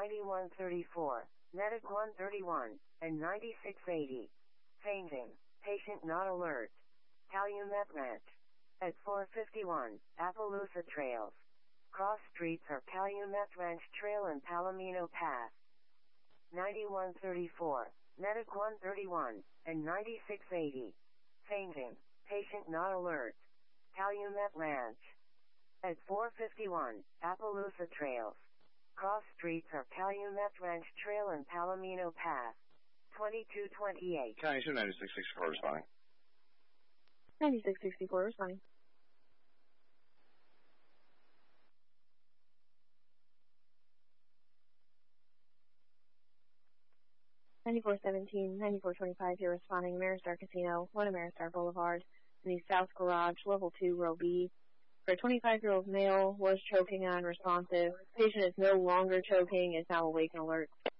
9134, Medic 131, and 9680. Fainting, patient not alert. Calumet Ranch. At 451, Appaloosa Trails. Cross streets are Calumet Ranch Trail and Palomino Path. 9134, Medic 131, and 9680. Fainting, patient not alert. Calumet Ranch. At 451, Appaloosa Trails. Cross streets are Calumet Ranch Trail and Palomino Path. 2228. County 29664 responding. 9664 responding. (9417, 9425), you're responding. Ameristar Casino, 1 Ameristar Boulevard, in the South Garage, Level 2, Row B. For a 25-year-old male, was choking and unresponsive. Patient is no longer choking, is now awake and alert.